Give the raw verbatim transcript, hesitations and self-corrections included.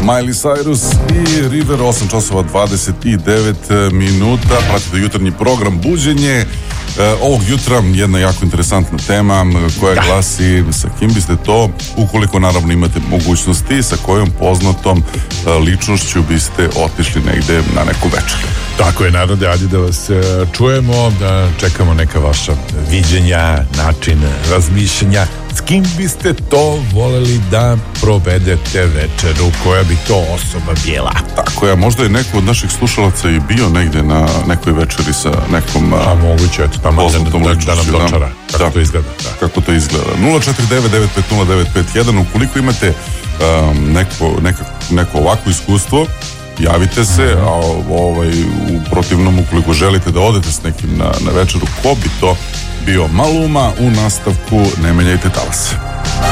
Miley Cyrus i River, osam časova dvadeset devet minuta. Pratite jutarnji program Buđenje. E, ovog jutra jedna jako interesantna tema koja da. glasi sa kim biste to, ukoliko naravno imate mogućnosti, sa kojom poznatom e, ličnošću biste otišli negde na neku večer. Tako je, narode, ajde da vas e, čujemo, da čekamo neka vaša viđenja, način razmišljanja. S kim biste to voleli da provedete večeru? Koja bi to osoba bila? Tako je, možda je neko od naših slušalaca i bio negde na nekoj večeri sa nekom a moguće, eto, tamo da, da, da nam dočara. Kako da, to izgleda? Da. Kako to izgleda? nula četiri devet devet pet nula devet pet jedan. Ukoliko imate um, neko, neka, neko ovako iskustvo, javite se, mm-hmm. a ovaj, u protivnom, ukoliko želite da odete s nekim na, na večeru, ko bi to bio? Maluma u nastavku Ne menjajte talase.